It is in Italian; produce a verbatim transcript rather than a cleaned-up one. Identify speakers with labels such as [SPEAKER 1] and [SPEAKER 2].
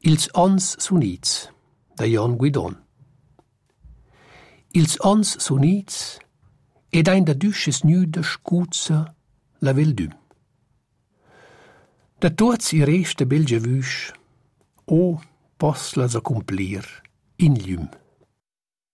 [SPEAKER 1] Ils ons sunits, da Jon Guidon. Ils ons sunits ed ein da düsches nüde scuzza la veldüm. Da tuots i resta belgia vüsch, o poslas accomplir in glium.